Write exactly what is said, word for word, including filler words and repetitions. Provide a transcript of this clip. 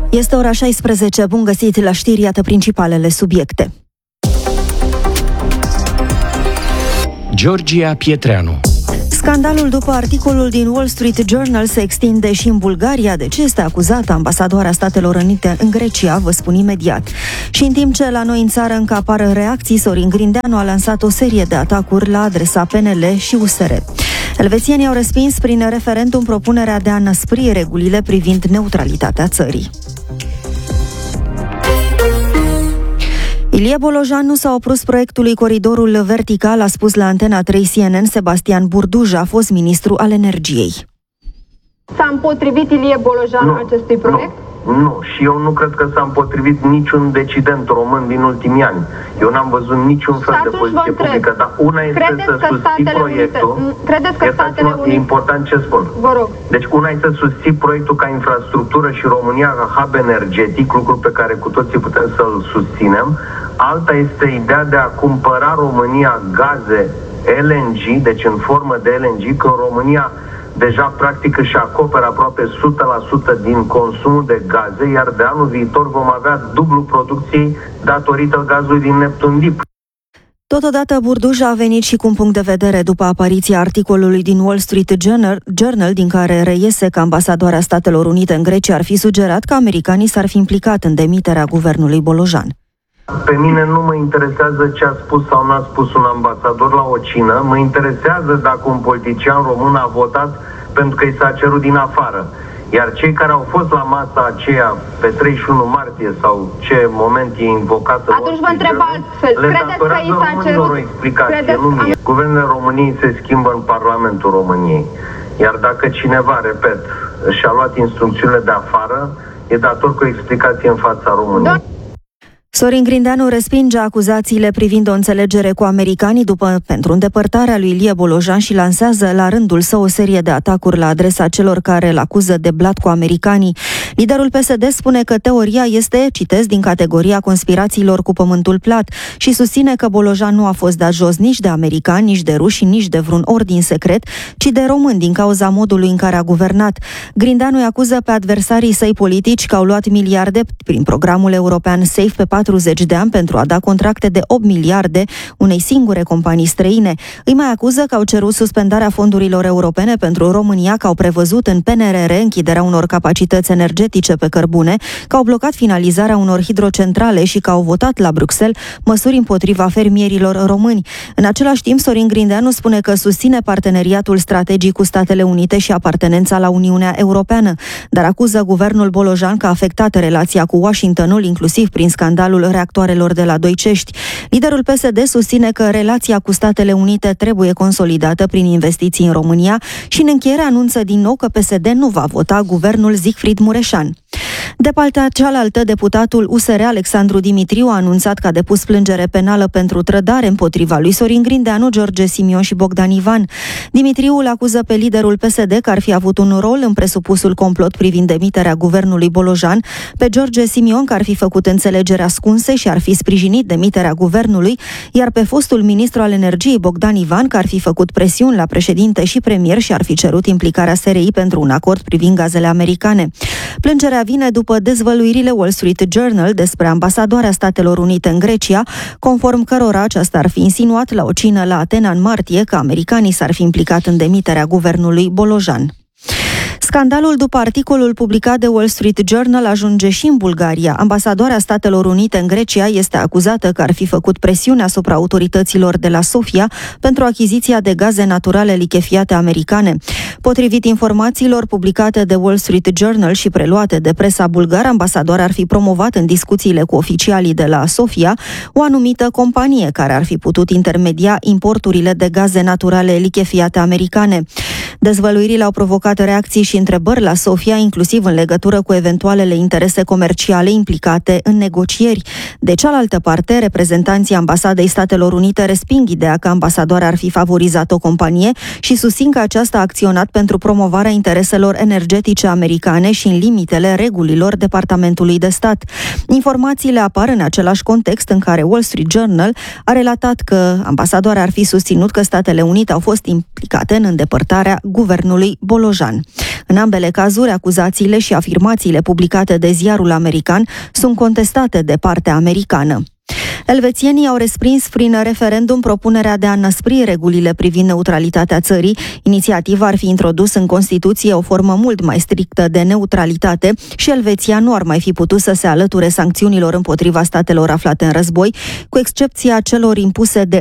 Este ora șaisprezece, bun găsit la știri, iată principalele subiecte. Georgia Pietreanu. Scandalul după articolul din Wall Street Journal se extinde și în Bulgaria. De ce este acuzată ambasadoarea Statelor Unite în Grecia? Vă spun imediat. Și în timp ce la noi în țară încă apar reacții, Sorin Grindeanu a lansat o serie de atacuri la adresa P N L și U S R. Elvețienii au respins prin referendum propunerea de a înăspri regulile privind neutralitatea țării. Ilie Bolojan nu s-a opus proiectului Coridorul Vertical, a spus la Antena trei C N N Sebastian Burduja, fost ministru al energiei. S-a împotrivit Ilie Bolojan nu, acestui proiect? Nu, nu, și eu nu cred că s-a împotrivit niciun decident român din ultimii ani. Eu n-am văzut niciun fel de poziție publică, dar una este să susții proiectul. Unite, credeți că Statele Unite... E important ce spun. Vă rog. Deci una este să susții proiectul ca infrastructură și România ca hub energetic, lucru pe care cu toții putem să-l susținem. Alta este ideea de a cumpăra România gaze L N G, deci în formă de L N G, că România deja practic își acoperă aproape o sută la sută din consumul de gaze, iar de anul viitor vom avea dublu producției datorită gazului din Neptun Deep. Totodată, Burduja a venit și cu un punct de vedere după apariția articolului din Wall Street Journal, din care reiese că ambasadoarea Statelor Unite în Grecia ar fi sugerat că americanii s-ar fi implicat în demiterea guvernului Bolojan. Pe mine nu mă interesează ce a spus sau nu a spus un ambasador la o cină, mă interesează dacă un politician român a votat pentru că i s-a cerut din afară. Iar cei care au fost la masa aceea pe treizeci și unu martie sau ce moment e invocată... Atunci vă întreb altfel. Credeți că i s-a cerut... o explicație, Credeți... nu mie. Guvernele României se schimbă în Parlamentul României. Iar dacă cineva, repet, și-a luat instrucțiunile de afară, e dator cu o explicație în fața României. Do- Sorin Grindeanu respinge acuzațiile privind o înțelegere cu americanii după pentru îndepărtarea lui Ilie Bolojan și lansează la rândul său o serie de atacuri la adresa celor care îl acuză de blat cu americanii. Liderul P S D spune că teoria este, citez, din categoria conspirațiilor cu pământul plat și susține că Bolojan nu a fost dat jos nici de americani, nici de ruși, nici de vreun ordin secret, ci de români din cauza modului în care a guvernat. Grindeanu îi acuză pe adversarii săi politici că au luat miliarde prin programul european SAFE pe patruzeci de ani pentru a da contracte de opt miliarde unei singure companii străine. Îi mai acuză că au cerut suspendarea fondurilor europene pentru România, că au prevăzut în P N R R închiderea unor capacități energetice pe cărbune, că au blocat finalizarea unor hidrocentrale și că au votat la Bruxelles măsuri împotriva fermierilor români. În același timp, Sorin Grindeanu spune că susține parteneriatul strategic cu Statele Unite și apartenența la Uniunea Europeană, dar acuză guvernul Bolojan că a afectat relația cu Washingtonul, inclusiv prin scandalul reactoarelor de la Doicești. Liderul P S D susține că relația cu Statele Unite trebuie consolidată prin investiții în România și în încheiere anunță din nou că P S D nu va vota guvernul Siegfried Mureșan. De partea cealaltă, deputatul U S R Alexandru Dimitriu a anunțat că a depus plângere penală pentru trădare împotriva lui Sorin Grindeanu, George Simion și Bogdan Ivan. Dimitriu îl acuză pe liderul P S D că ar fi avut un rol în presupusul complot privind demiterea guvernului Bolojan, pe George Simion că ar fi făcut înțelegeri ascunse și ar fi sprijinit demiterea guvernului, iar pe fostul ministru al energiei Bogdan Ivan că ar fi făcut presiuni la președinte și premier și ar fi cerut implicarea S R I pentru un acord privind gazele americane. Plângerea vine după dezvăluirile Wall Street Journal despre ambasadoarea Statelor Unite în Grecia, conform cărora aceasta ar fi insinuat la o cină la Atena în martie că americanii s-ar fi implicat în demiterea guvernului Bolojan. Scandalul după articolul publicat de Wall Street Journal ajunge și în Bulgaria. Ambasadoarea Statelor Unite în Grecia este acuzată că ar fi făcut presiune asupra autorităților de la Sofia pentru achiziția de gaze naturale lichefiate americane. Potrivit informațiilor publicate de Wall Street Journal și preluate de presa bulgară, ambasadoarea ar fi promovat în discuțiile cu oficialii de la Sofia o anumită companie care ar fi putut intermedia importurile de gaze naturale lichefiate americane. Dezvăluirile au provocat reacții și întrebări la Sofia, inclusiv în legătură cu eventualele interese comerciale implicate în negocieri. De cealaltă parte, reprezentanții Ambasadei Statelor Unite resping ideea că ambasadoarea ar fi favorizat o companie și susțin că aceasta a acționat pentru promovarea intereselor energetice americane și în limitele regulilor Departamentului de Stat. Informațiile apar în același context în care Wall Street Journal a relatat că ambasadoarea ar fi susținut că Statele Unite au fost implicate în îndepărtarea guvernului Bolojan. În ambele cazuri, acuzațiile și afirmațiile publicate de ziarul american sunt contestate de partea americană. Elvețienii au respins prin referendum propunerea de a înăspri regulile privind neutralitatea țării. Inițiativa ar fi introdus în Constituție o formă mult mai strictă de neutralitate și Elveția nu ar mai fi putut să se alăture sancțiunilor împotriva statelor aflate în război, cu excepția celor impuse de